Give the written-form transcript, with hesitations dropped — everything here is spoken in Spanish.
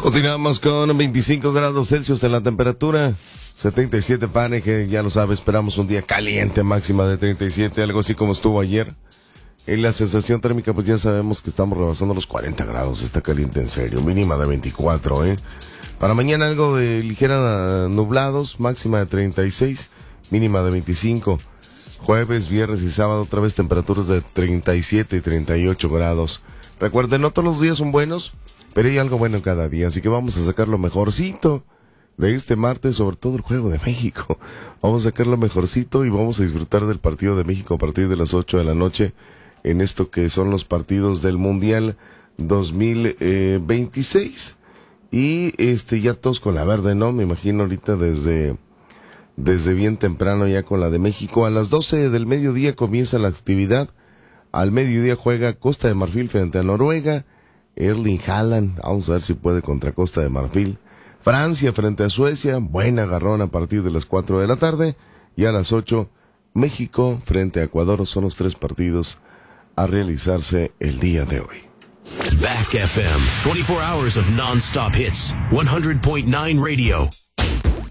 Continuamos con 25 grados Celsius en la temperatura, 77 Fahrenheit, ya lo sabes, esperamos un día caliente, máxima de 37, algo así como estuvo ayer. En la sensación térmica, pues ya sabemos que estamos rebasando los 40 grados, está caliente en serio, mínima de 24, Para mañana algo de ligera nublados, máxima de 36, mínima de 25. Jueves, viernes y sábado otra vez temperaturas de 37 y 38 grados. Recuerden, no todos los días son buenos, pero hay algo bueno cada día, así que vamos a sacar lo mejorcito de este martes, sobre todo el Juego de México. Vamos a sacar lo mejorcito y vamos a disfrutar del partido de México a partir de las 8 de la noche en esto que son los partidos del Mundial 2026. Y ya todos con la verde, ¿no? Me imagino ahorita desde bien temprano ya con la de México. A las 12 del mediodía comienza la actividad. Al mediodía juega Costa de Marfil frente a Noruega. Erling Haaland, vamos a ver si puede contra Costa de Marfil. Francia frente a Suecia, buen agarrón a partir de las 4 de la tarde. Y a las 8, México frente a Ecuador. Son los 3 partidos a realizarse el día de hoy. Back FM, 24 hours of non-stop hits, 100.9 radio.